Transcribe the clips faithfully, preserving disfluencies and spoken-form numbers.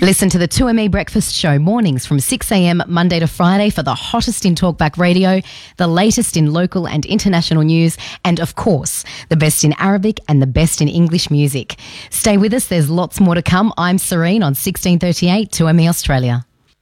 Listen to the two M E Breakfast Show mornings from six a.m. Monday to Friday for the hottest in talkback radio, the latest in local and international news, and of course, the best in Arabic and the best in English music. Stay with us, there's lots more to come. I'm Serene on sixteen thirty-eight two M E Australia.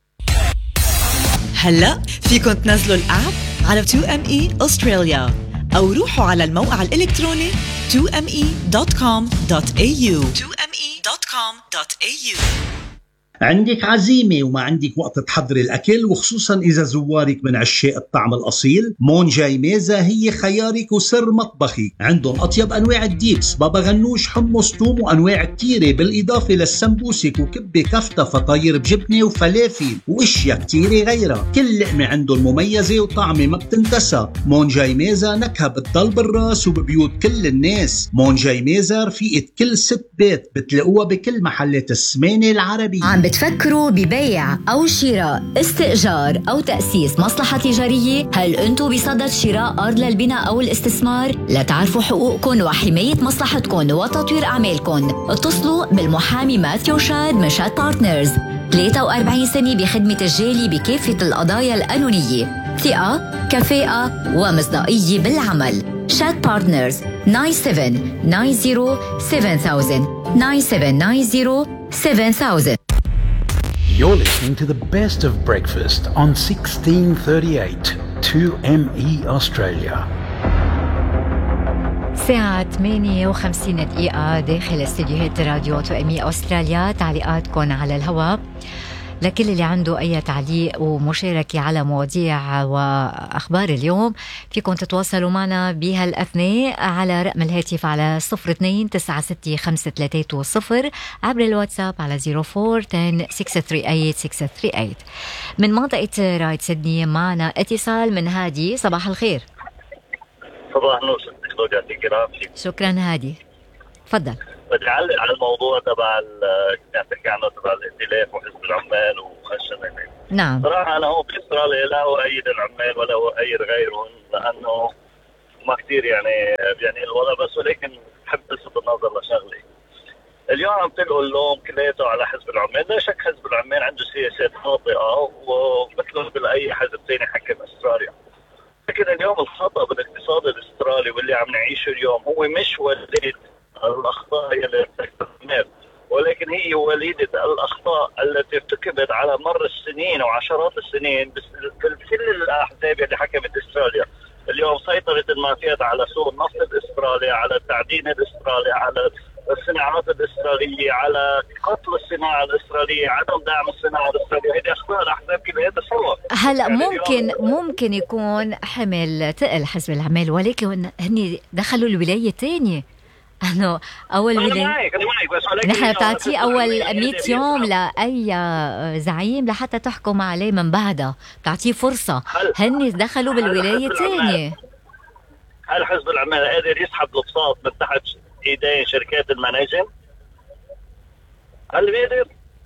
هلا فيكن تنزلوا الآب على تو إم إي Australia أو روحوا على الموقع الإلكتروني تو إم إي دوت كوم دوت إيه يو تو إم إي دوت كوم دوت إيه يو. عندك عزيمة وما عندك وقت تحضري الأكل، وخصوصا إذا زوارك من عشاق الطعم الأصيل، مونجاي ميزة هي خيارك وسر مطبخي. عندهم أطيب أنواع الديبس، بابا غنوش، حمص، توم، وأنواع كتيرة، بالإضافة للسمبوسك وكبة كفتة، فطاير بجبنة وفلافل وإشياء كتيرة غيرها. كل لقمة عندهم مميزة وطعمة ما بتنتسى. مونجاي ميزة نكهة بتضل بالراس وببيوت كل الناس. مونجاي ميزة رفيقة كل ست بيت، بتلاقوها بكل محلات السمانة العربية. بتفكروا ببيع أو شراء، استئجار أو تأسيس مصلحة تجارية؟ هل أنتوا بصدد شراء أرض للبناء أو الاستثمار؟ لتعرفوا حقوقكم وحماية مصلحتكم وتطوير أعمالكم، اتصلوا بالمحامي ماثيو شاد من شاد بارتنرز. ثلاثة وأربعين سنة بخدمة الجالي بكافة القضايا القانونية، ثقة، كفاءة ومصداقية بالعمل. شاد بارتنرز nine seven nine zero seven thousand nine seven nine zero seven thousand. You're listening to the best of breakfast on sixteen thirty-eight two M E Australia. الساعة ثمانية وخمسين دقيقة داخل استديوهات راديو تو إم إي أستراليا. تعليقاتكم على الهواء لكل اللي عنده أي تعليق ومشاركة على مواضيع وأخبار اليوم، فيكم تتواصلوا معنا بهالأثناء على رقم الهاتف على صفر اثنين تسعة ستة خمسة ثلاثة صفر، عبر الواتساب على صفر أربعة عشرة ستة ثلاثة ثمانية ستة ثلاثة ثمانية. من منطقة رايد سيدني معنا اتصال من هادي. صباح الخير. صباح النور ست خلود، يعطيك العافية. شكرا هادي، تفضل. بدي أعلق على الموضوع تبع كنا تحكي عنه تبع الائتلاف وحزب العمال وهالشغلات. نعم. صراحة أنا هون بأستراليا لا أؤيد العمال ولا أؤيد غيرهم، لأنه ما كتير يعني يعني الوضع، بس ولكن بحب ألفت النظر لشغلة. اليوم عم تلقوا اللوم كلياته على حزب العمال، لا شك حزب العمال عنده سياسات خاطئة ومثله بالأي حزب ثاني حكم أستراليا. لكن اليوم الخطأ بالاقتصاد الأسترالي واللي عم نعيشه اليوم هو مش وليد الأخطاء اللي ارتكبت، ولكن هي وليدة الأخطاء التي ارتكبت على مر السنين وعشرات السنين بكل الأحزاب اللي حكمت أستراليا. اليوم سيطرة المافيات على سوق النفط الأسترالي، على التعدين الأسترالي، على الصناعات الأسترالية، على قتل الصناعة الأسترالية، عدم دعم الصناعة الأسترالية. هذه أخطاء الأحزاب كلها سوا. هلا يعني ممكن ممكن يكون حمل تقل حزب العمال، ولكن هن دخلوا الولاية تانية. أنه أول ولاية نحن بتعطيه أول مئة يوم لأي زعيم لحتى تحكم عليه، من بعدها بتعطيه فرصة. هن دخلوا بالولاية تانية. هل حزب العمال قادر يسحب البساط من تحت ايدين شركات المناجم؟ هل بيقدر؟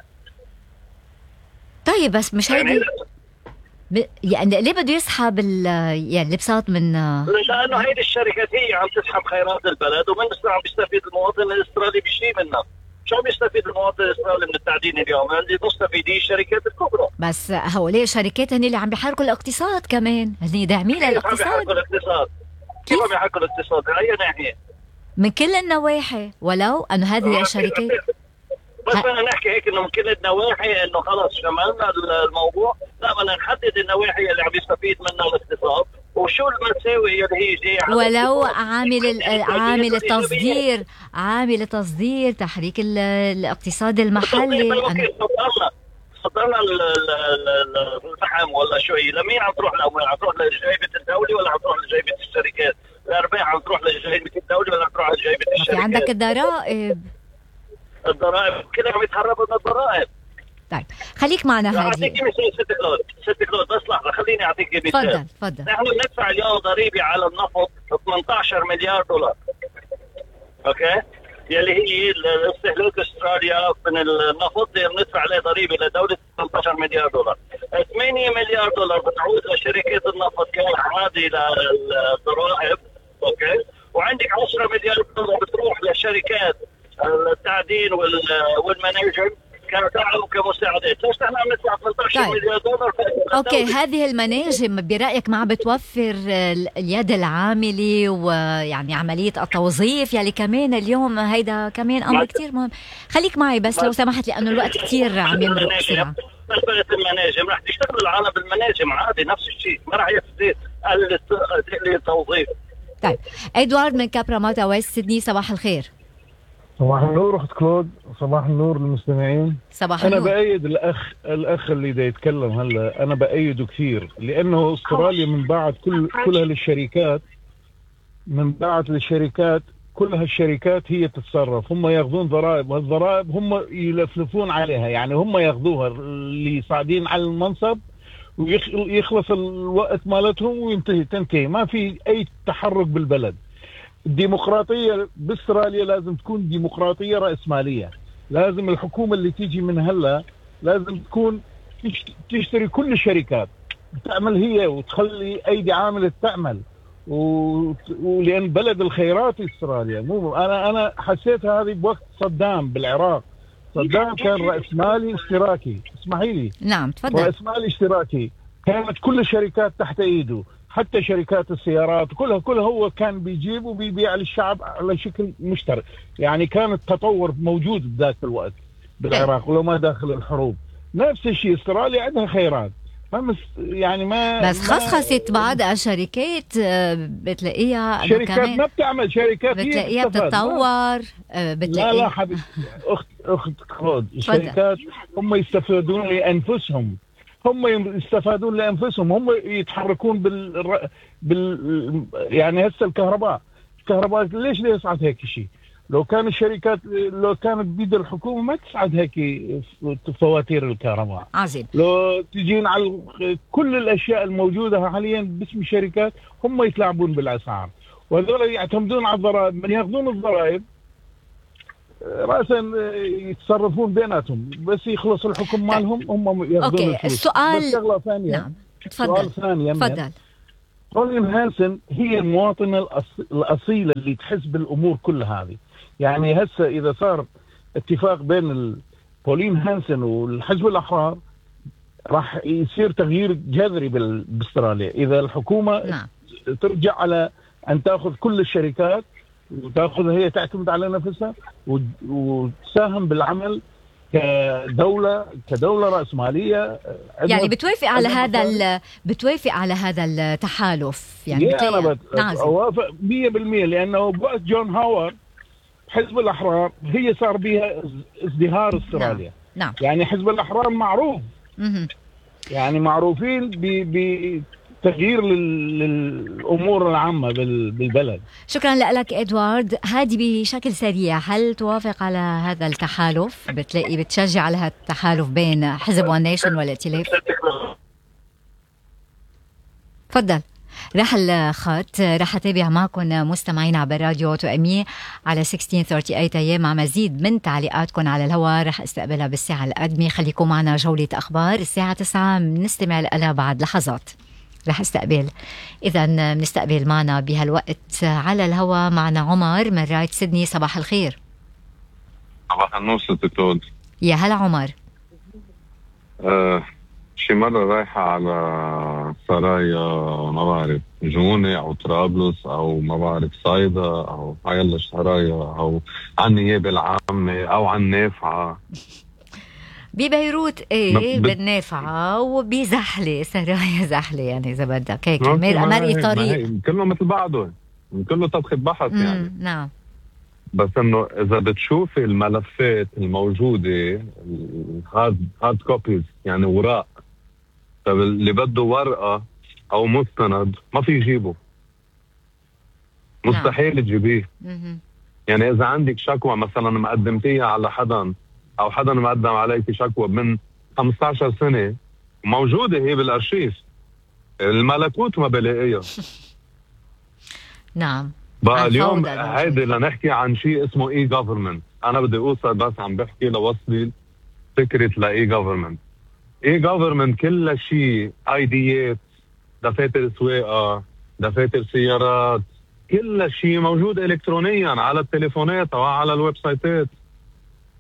طيب بس مش هيدي ب... يعني ليه بده يسحب ال... يعني البساط من؟ لانه هيدي الشركات هي عم تسحب خيرات البلد، ومن عم بيستفيد المواطن الاسترالي بشيء منها. شو عم يستفيد المواطن الاسترالي من التعدين اليوم؟ اللي مستفيدين الشركات الكبرى. بس هؤلاء الشركات هن اللي عم بيحركوا الاقتصاد كمان، هن داعمين للاقتصاد. كيف عم بيحركوا الاقتصاد؟ كيف عم بيحركوا الاقتصاد؟ من اي ناحية؟ من كل النواحي، ولو انه هذه الشركات. بس بدنا نحكي هيك انه من كل النواحي انه خلص شملنا الموضوع، لا بدنا نحدد النواحي اللي عم يستفيد منها الاقتصاد وشو المساوئ اللي هي جايه. ولو عامل عامل التصدير، عامل التصدير تحريك الاقتصاد المحلي. أنا... صدرنا الفحم ولا شو هي؟ لمين عم تروح الاموال؟ عم تروح لجيبه الدوله ولا عم تروح لجيبه الشركات؟ الارباح عم تروح لجيبه الدوله ولا عم تروح لجيبه الشركات؟ في عندك الضرائب. الضرائب كلها عم يتهربوا من الضرائب. طيب خليك معنا هادي. اعطيك مثال ست كلود، ست كلود بس لحظه خليني اعطيك مثال. تفضل تفضل. نحن بندفع اليوم ضريبه على النفط ثمانية عشر مليار دولار. اوكي؟ يلي هي الاستهلاك استراليا من النفط اللي بندفع عليه ضريبه لدوله ثمانية عشر مليار دولار. ثمانية مليار دولار بتعود لشركات النفط كعادي للضرائب. اوكي؟ وعندك عشرة مليار دولار بتروح لشركات التعدين والمانجمنت كانوا تعبوا كمساعدات. ليش نحن عم ندفع ثلاثة عشر مليار دولار؟ اوكي، هذه المناجم برأيك ما بتوفر اليد العاملة ويعني عملية التوظيف يلي كمان اليوم هيدا كمان امر كتير مهم. خليك معي بس لو سمحت لانه الوقت كتير عم يمرق بسرعة. مسألة المناجم رح تشتغل العالم بالمناجم عادي نفس الشيء، ما رح يزيد قل التوظيف. طيب ادوارد من كابراماتا ويست سيدني، صباح الخير. صباح النور اخت كلود، صباح النور للمستمعين. صباح انا النور. بأيد الاخ الاخ اللي دا يتكلم هلا، انا بأيده كثير لانه استراليا من بعد كل كل هالشركات من بعد للشركات كل هالشركات هي تتصرف، هم ياخذون ضرائب والضرائب هم يلفلفون عليها، يعني هم ياخذوها اللي صاعدين على المنصب ويخلص الوقت مالتهم وينتهي تنتهي، ما في اي تحرك بالبلد. الديمقراطية باستراليا لازم تكون ديمقراطية رأسمالية، لازم الحكومة اللي تيجي من هلا لازم تكون تشتري كل الشركات تعمل هي وتخلي أيدي عاملة تعمل، ولأن بلد الخيرات استراليا. مو أنا أنا حسيتها هذه بوقت صدام بالعراق. صدام كان رأسمالي اشتراكي، اسمحي لي. نعم تفضل. رأسمالي اشتراكي، كانت كل الشركات تحت ايده، حتى شركات السيارات كلها كلها هو كان بيجيب وبيبيع للشعب على شكل مشترك. يعني كان التطور موجود بذاك الوقت بالعراق ولو ما داخل الحروب. نفس الشيء استراليا عندها خيرات، يعني ما بس خصخصت بعض الشركات بتلاقيها شركات ما بتعمل، شركات بتلاقيها بتتطور. بتلاقيها لا لا حبيبي اخت اخت كلود، الشركات هم يستفادون لانفسهم، هم يستفادون لانفسهم، هم يتحركون بال بال يعني هسه الكهرباء الكهرباء ليش لا يصعد هيك شيء؟ لو كان الشركات لو كانت بيد الحكومه ما تصعد هيك فواتير الكهرباء. عظيم. لو تجين على كل الاشياء الموجوده حاليا باسم الشركات هم يتلاعبون بالاسعار، وهذول يعتمدون على الضرائب. من ياخذون الضرائب راسا يتصرفون بيناتهم، بس يخلص الحكم مالهم هم ياخذون أوكي. الفلوس. السؤال بس شغله ثانيه. نعم تفضل. سؤال ثاني. تفضل. بولين هانسن هي المواطنة الأصيلة اللي تحس بالأمور كل هذه. يعني هسه إذا صار اتفاق بين بولين هانسن والحزب الأحرار راح يصير تغيير جذري باستراليا إذا الحكومة نعم. ترجع على أن تأخذ كل الشركات وتأخذ هي تعتمد على نفسها وتساهم بالعمل كدولة كدولة رأسمالية. يعني بتوافق على هذا بتوافق على هذا التحالف؟ يعني أنا أوافق مية بالمية لأنه بوقت جون هاورد حزب الأحرار هي صار بها ازدهار استراليا. نعم. نعم. يعني حزب الأحرار معروف م- يعني معروفين بتغيير للأمور العامة بالبلد. شكرا لك إدوارد. هادي بشكل سريع، هل توافق على هذا التحالف؟ بتلاقي بتشجع على هذا التحالف بين حزب وان نيشن والائتلاف؟ تفضل. رح الخط، رح أتابع معكم مستمعين عبر راديو تو أمي على ستة عشر ثمانية وثلاثين مع مزيد من تعليقاتكم على الهواء، رح استقبلها بالساعة القادمة. خليكم معنا جولة أخبار الساعة تسعة نستمع لها بعد لحظات. رح استقبل إذا بنستقبل معنا بهالوقت على الهواء معنا عمر من رايت سيدني. صباح الخير. صباح النور ست كلود. يا هلا عمر. أه شي مرة رايحة على سرايا ما بعرف جونة أو طرابلس أو ما بعرف صيدا أو هاي سرايا أو عن النيابة العامة أو عن نافعة ببيروت ايه بالنافعة وبزحلة سرايا زحلة، يعني إذا بدك هيك مرقي طريق كله مثل بعضه، كله طبخة بحث يعني. نعم. بس انه اذا بتشوفي الملفات الموجودة هارد هارد كوبيز يعني وراء، طب اللي بده ورقة او مستند ما في يجيبه، مستحيل نعم. تجيبيه. يعني اذا عندك شكوى مثلا مقدمتيها على حدا او حدا مقدم عليك شكوى من خمسة عشر سنة موجودة هي بالارشيف، الملكوت ما بلاقيها. نعم. بقى اليوم هيدي لنحكي عن شيء اسمه اي جوفرمنت. انا بدي اوصل بس عم بحكي لوصلي فكرة لاي جوفرمنت. اي جوفرمنت كل شيء، ايديات، دفاتر سواقة، دفاتر سيارات، كل شيء موجود الكترونيا على التليفونات او على الويب سايتات.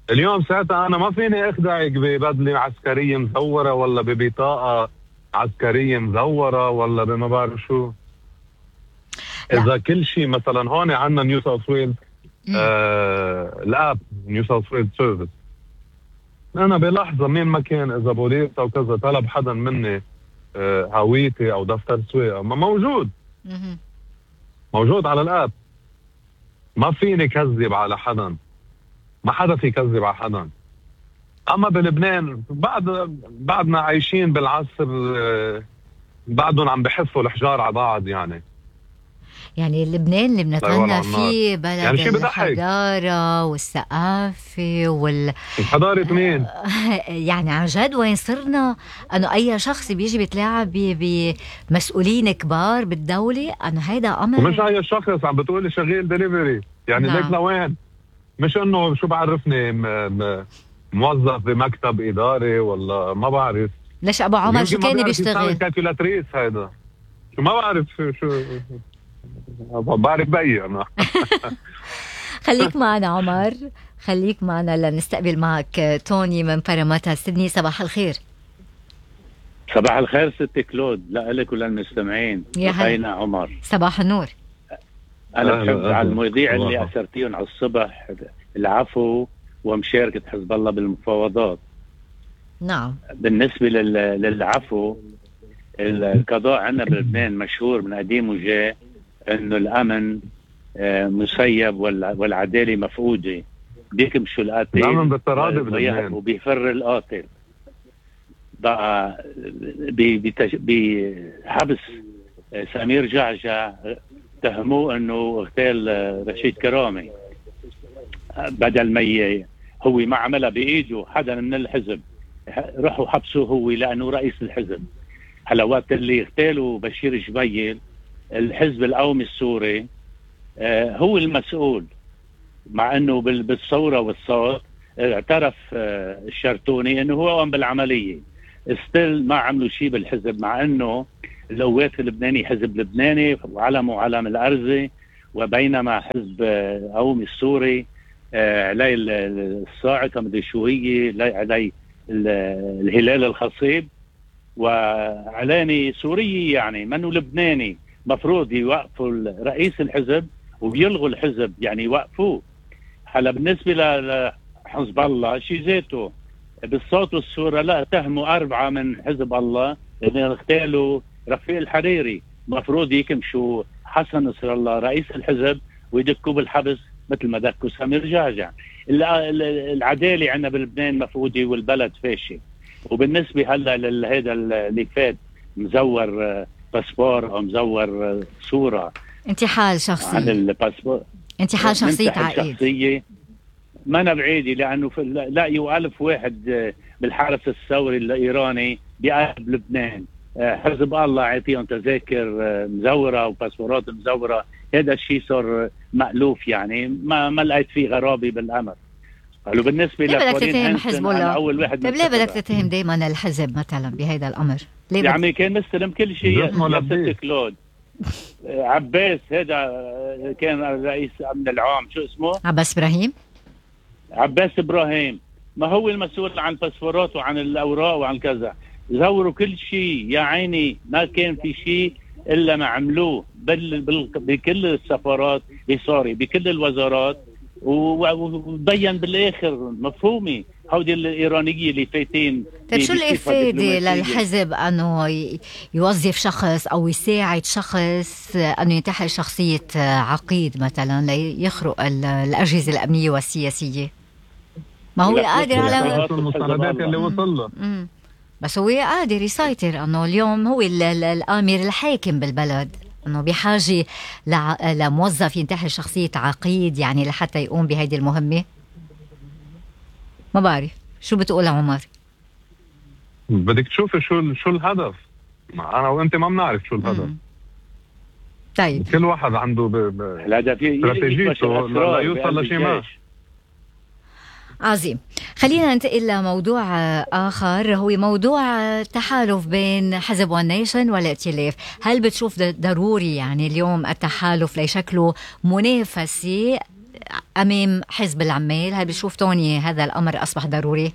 اليوم ساعتها انا ما فيني اخدعك ببدله عسكريه مزوره ولا ببطاقه عسكريه مزوره ولا بما بعرف شو. اذا لا. كل شيء مثلا هون عندنا نيو ساوث ويلز آه الاب نيو ساوث ويلز سيرفيس، انا بلحظه مين ما كان اذا بوليس او كذا طلب حدا مني آه هويتي او دفتر سواقه ما موجود موجود على الاب. ما فيني كذب على حدا، ما حدا في كذب على حدا. اما بلبنان بعد بعدنا عايشين بالعصر آه بعدهم عم بحفوا الحجار على بعض. يعني يعني لبنان اللي بنتغنى فيه بلد يعني الحضارة والثقافة وال حضارة مين؟ يعني عن جد وين صرنا انه اي شخص بيجي بيتلاعب بمسؤولين كبار بالدولة، انه هيدا امر. ومش اي شخص عم بتقولي شغيل دليفري يعني نعم. ليك لوين؟ مش انه شو بعرفني م... م... موظف بمكتب اداري ولا ما بعرف. ليش ابو عمر شو كان بيشتغل؟ كالكولاتريس هيدا شو ما بعرف شو شو بعرف بي أنا. خليك معنا عمر، خليك معنا لنستقبل معك توني من باراماتا سيدني. صباح الخير. صباح الخير ست كلود، لك وللمستمعين. يا عمر صباح النور. أنا بحب على المذيع اللي أثرتيهم على الصبح العفو ومشاركة حزب الله بالمفاوضات. نعم. بالنسبة للعفو القضاء عندنا بلبنان مشهور من قديم وجاء انه الامن مسيب والعداله مفقوده. بيكمشوا القاتل الامن بالتراضي بلبنان وبيفر القاتل. بقى بحبس سمير جعجع اتهموه انه اغتال رشيد كرامي، بدل ما هو ما عملها بايده حدا من الحزب، راحوا حبسوه هو لانه رئيس الحزب. هلا وقت اللي اغتالوا بشير جبيل الحزب القومي السوري آه هو المسؤول، مع انه بالصوره والصوت اعترف آه الشرطوني انه هو قام بالعمليه. استيل ما عملوا شيء بالحزب، مع انه القوات اللبناني حزب لبناني وعلمه علم الارزه، وبينما حزب آه قومي السوري آه علي الصاعقه مدري شو هي، علي الهلال الخصيب، وعلاني سوري يعني منه لبناني. مفروض يوقفوا رئيس الحزب وبيلغوا الحزب، يعني يوقفوه. هلا بالنسبه لحزب الله شيء ذاته بالصوت والصوره، لا اتهموا اربعه من حزب الله اللي اغتالوا رفيق الحريري. مفروض يكمشوا حسن نصر الله رئيس الحزب ويدكوا بالحبس مثل ما دكوا سمير جعجع. العداله عندنا بلبنان مفقوده والبلد فاشل. وبالنسبه هلا لهذا اللي فات مزور باسبور او مزور صوره انتحال شخصي عن الباسبور، انتحال شخصيه عقيد شخصيه ما انا بعيدي، لانه لاقيوا ألف واحد بالحرس الثوري الايراني بقلب لبنان. حزب الله عطيهم تذاكر مزوره وباسبورات مزوره. هذا الشيء صار مألوف، يعني ما ما لقيت فيه غرابه بالامر. قالوا بالنسبه ليه بدك تتهم حزب الله؟ اول واحد طيب ليه بدك تتهم دائما الحزب مثلا بهذا الامر؟ ليه يا عمي كان مستلم كل شيء يا ست كلود. عباس هذا كان رئيس امن العام، شو اسمه؟ عباس ابراهيم. عباس ابراهيم ما هو المسؤول عن الباسبورات وعن الاوراق وعن كذا. زوروا كل شيء يا عيني، ما كان في شيء الا ما عملوه بال... بال... بكل السفارات سوري بكل الوزارات، وبين بالاخر مفهومي هودي الايرانيه اللي فايتين. طيب شو الافاده للحزب انه يوظف شخص او يساعد شخص انه ينتحل شخصيه عقيد مثلا ليخرق الاجهزه الامنيه والسياسيه؟ ما هو قادر على المساعدات اللي وصل له، بس هو قادر يسيطر. انه اليوم هو الامير الحاكم بالبلد، انه بحاجه لموظف ينتحل شخصيه عقيد يعني لحتى يقوم بهيدي المهمه. ما بعرف شو بتقول عمر. بدك تشوفي شو شو الهدف. انا وانت ما بنعرف شو الهدف. مم. طيب كل واحد عنده استراتيجيته ليوصل لشيء ما. عظيم. خلينا ننتقل لموضوع آخر، هو موضوع تحالف بين حزب ون نيشن والائتلاف. هل بتشوف ضروري يعني اليوم التحالف ليشكله منافسة أمام حزب العمال؟ هل بيشوف توني هذا الأمر أصبح ضروري؟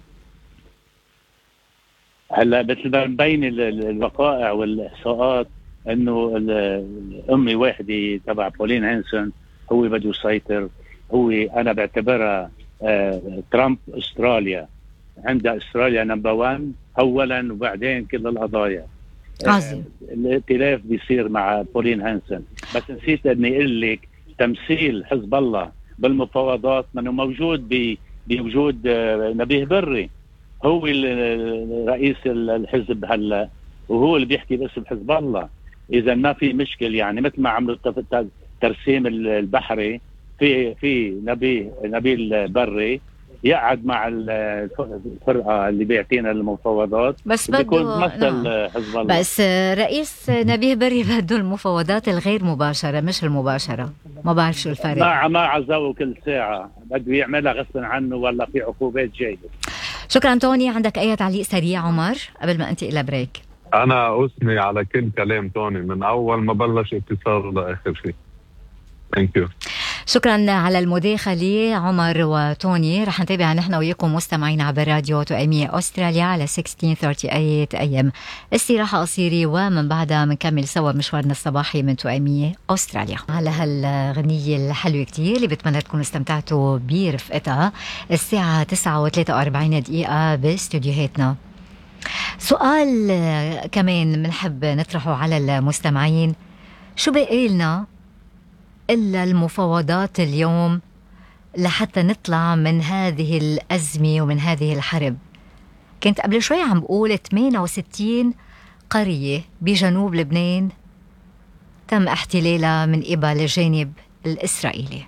هلا مثل ما مبين الوقائع والإحصاءات إنه الأمي واحدة تبع بولين هانسون هو بده يسيطر. هو أنا بعتبرها آه ترامب أستراليا، عند أستراليا نمبر وان أولا وبعدين كل القضايا. عظيم. آه الائتلاف بيصير مع بولين هانسون. بس نسيت أني أقول لك تمثيل حزب الله بالمفاوضات منه موجود بوجود آه نبيه بري، هو رئيس الحزب هلا وهو اللي بيحكي باسم حزب الله. إذا ما في مشكل يعني مثل ما عملوا ترسيم البحري في في نبي نبيل بري يقعد مع الفرقه اللي بيعطينا المفاوضات بس بده مثل حزب الله. بس رئيس نبيه بري بده المفاوضات الغير مباشره مش المباشره. ما بعرف شو الفرق. ما ما عزوه كل ساعه بده يعملها غصبا عنه ولا في عقوبات جايه. شكرا توني. عندك اي تعليق سريع عمر قبل ما انتقل الى بريك؟ انا اثني على كل كلام توني من اول ما بلش اتصال لاخر شيء. ثانك يو. شكرا على المداخلة عمر وتوني. رح نتابع نحن وياكم مستمعين عبر راديو توأمية أستراليا على ستة عشر ثلاثين أيام استراحة قصيرة ومن بعدها منكمل سوا مشوارنا الصباحي من توأمية أستراليا على هالغنية الحلوة كتير اللي بتمنى تكونوا استمتعتوا برفقتها. الساعة تسعة وثلاثة وأربعين دقيقة باستوديوهاتنا. سؤال كمان منحب نطرحه على المستمعين: شو بقي لنا إلا المفاوضات اليوم لحتى نطلع من هذه الأزمة ومن هذه الحرب؟ كنت قبل شوي عم بقول ثمانية وستين قرية بجنوب لبنان تم احتلالها من قبل الجانب الإسرائيلي،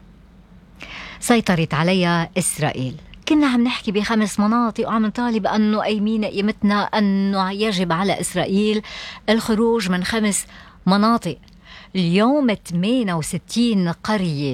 سيطرت عليها إسرائيل. كنا عم نحكي بخمس مناطق وعم نطالب أنه قايمين قيمتنا أنه يجب على إسرائيل الخروج من خمس مناطق. اليوم ثمانية وستين قرية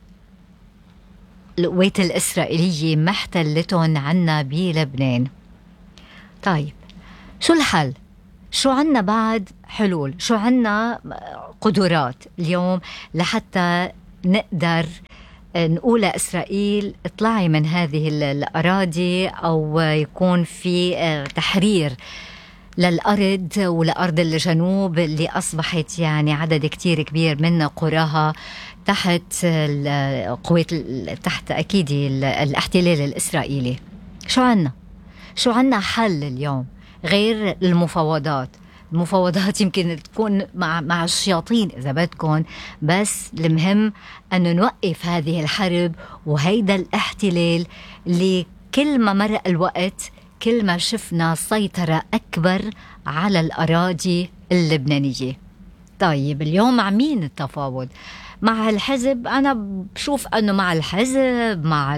القوات الإسرائيلية محتلتهم عنا بلبنان. طيب شو الحل؟ شو عنا بعد حلول؟ شو عنا قدرات اليوم لحتى نقدر نقول لإسرائيل اطلعي من هذه الأراضي أو يكون في تحرير للأرض ولأرض الجنوب اللي أصبحت يعني عدد كتير كبير من قراها تحت القوات تحت أكيد الاحتلال الإسرائيلي؟ شو عنا؟ شو عنا حل اليوم غير المفاوضات؟ المفاوضات يمكن تكون مع مع الشياطين إذا بدكم، بس المهم أنه نوقف هذه الحرب وهيدا الاحتلال اللي كل ما مرق الوقت كل ما شفنا سيطرة أكبر على الأراضي اللبنانية. طيب اليوم مع مين التفاوض؟ مع الحزب؟ أنا بشوف أنه مع الحزب، مع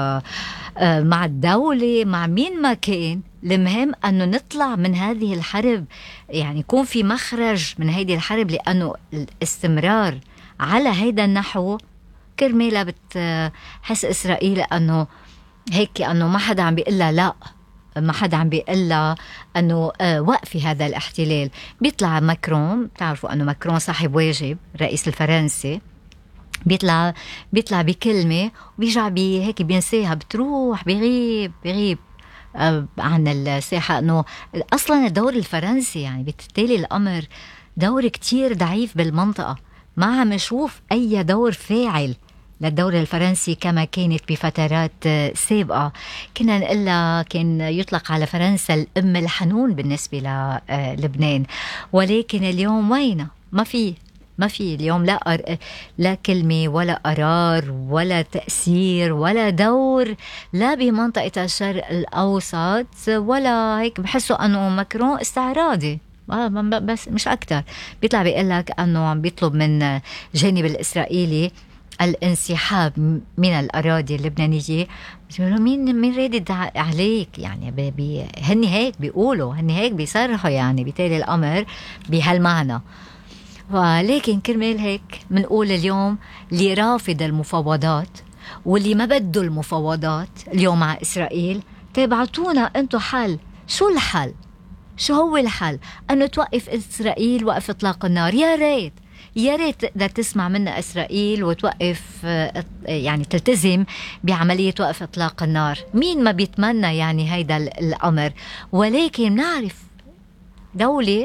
مع الدولة، مع مين ما كان، المهم أنه نطلع من هذه الحرب، يعني يكون في مخرج من هذه الحرب، لأنه الاستمرار على هيدا النحو كرميلا بتحس إسرائيل أنه هيك أنه ما حدا عم بيقلها لا، ما حدا عم بيقلها أنه وقفي هذا الاحتلال. بيطلع ماكرون، بتعرفوا أنه ماكرون صاحب واجب الرئيس الفرنسي، بيطلع بيطلع بكلمة وبيرجع بي هيك بينساها، بتروح بيغيب بيغيب عن الساحة. أنه أصلا الدور الفرنسي يعني بالتالي الأمر دور كتير ضعيف بالمنطقة، ما عم نشوف أي دور فاعل للدور الفرنسي كما كانت بفترات سابقة. كنا نقول كان يطلق على فرنسا الأم الحنون بالنسبة للبنان، ولكن اليوم وين؟ ما في ما في اليوم لا أر... لا كلمة ولا قرار ولا تأثير ولا دور لا بمنطقة الشرق الأوسط ولا هيك. بحسوا أنه ماكرون استعراضي بس مش أكتر. بيطلع بيقول لك أنه عم بيطلب من جانب الإسرائيلي الانسحاب من الأراضي اللبنانية. مين مين رادد عليك يعني؟ بي بي هني هيك بيقولوا، هني هيك بيصرحوا، يعني بالتالي الأمر بهالمعنى. ولكن كرمال هيك منقول اليوم اللي رافض المفاوضات واللي ما بده المفاوضات اليوم مع إسرائيل، تبعتونا أنتو حل. شو الحل؟ شو هو الحل؟ أنه توقف إسرائيل وقف إطلاق النار. يا ريت يا ريت تقدر تسمع منا إسرائيل وتوقف يعني تلتزم بعملية وقف إطلاق النار. مين ما بيتمنى يعني هيدا الأمر، ولكن نعرف دولة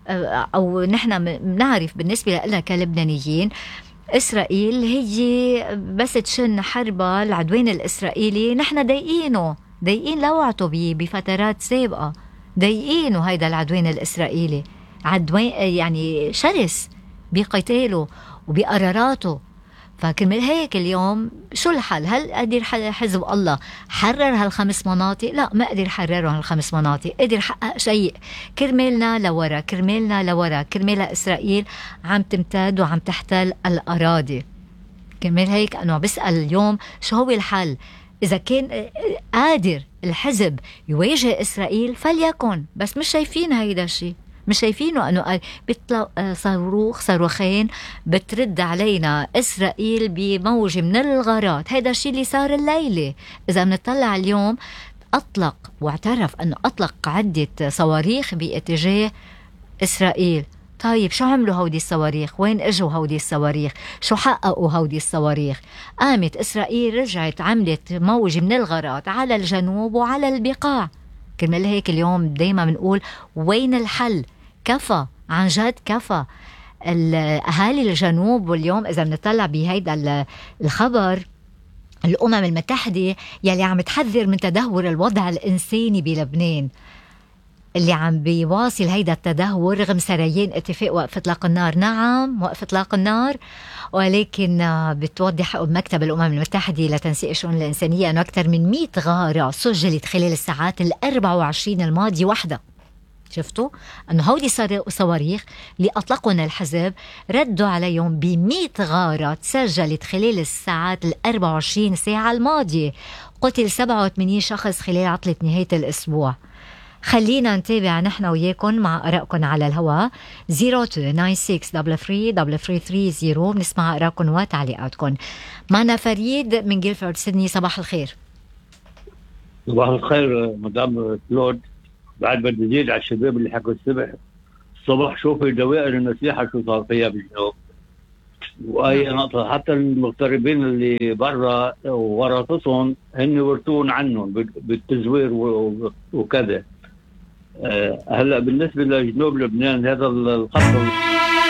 أو نحن نعرف بالنسبة لنا كلبنانيين إسرائيل هي بس تشن حربة العدوان الإسرائيلي نحن ضايقينه ضايقين لوعته بفترات سابقة، ضايقينه هيدا العدوان الإسرائيلي عدوان يعني شرس بقتاله وبقراراته. فكرمال هيك اليوم شو الحل؟ هل قدر حزب الله حرر هالخمس مناطق؟ لا، ما قدر حرروا هالخمس مناطق، قدر حقق شيء. كرمالنا لورا كرمالنا لورا كرمال إسرائيل عم تمتد وعم تحتل الأراضي. كرمال هيك أنا بسأل اليوم شو هو الحل؟ إذا كان قادر الحزب يواجه إسرائيل فليكن، بس مش شايفين هيدا الشيء، مش شايفينه أنه بيطلع صاروخ صاروخين بترد علينا إسرائيل بموج من الغارات. هيدا الشيء اللي صار الليلة. إذا بنطلع اليوم أطلق واعترف أنه أطلق عدة صواريخ باتجاه إسرائيل. طيب شو عملوا هودي الصواريخ؟ وين اجوا هودي الصواريخ؟ شو حققوا هودي الصواريخ؟ قامت إسرائيل رجعت عملت موج من الغارات على الجنوب وعلى البقاع. كرمال هيك اليوم دايما بنقول وين الحل؟ كفى عن جد، كفى. الأهالي الجنوب واليوم إذا بنطلع بهيدا الخبر الأمم المتحدة يلي عم تحذر من تدهور الوضع الإنساني بلبنان، اللي عم بيواصل هيدا التدهور رغم سريان اتفاق وقف اطلاق النار. نعم وقف اطلاق النار، ولكن بتوضح مكتب الأمم المتحدة لتنسيق الشؤون الإنسانية أنه أكثر من مئة غارة سجلت خلال الساعات الأربع وعشرين الماضية وحدة. شفتوا أنه هودي صواريخ اللي أطلقون الحزب ردوا عليهم بمئة غارة تسجلت خلال الساعات الأربع وعشرين ساعة الماضية. قتل سبعة وثمانين شخص خلال عطلة نهاية الأسبوع. خلينا نتابع نحن وياكم مع آرائكم على الهواء صفر اثنين تسعة ستة ثلاثة ثلاثة ثلاثة ثلاثة ثلاثة صفر. بنسمع آرائكم وتعليقاتكم. معنا فريد من جيلفورد سيدني. صباح الخير. صباح الخير مدام كلود. بعد بدي زيد على الشباب اللي حكوا الصبح الصبح شوفوا دوائر النصيحة شو صار فيها بالجنوب، وأي نقطة حتى المغتربين اللي برا ورثتهم هن ورثون عنهم بالتزوير وكذا. هلا بالنسبة لجنوب لبنان هذا الخط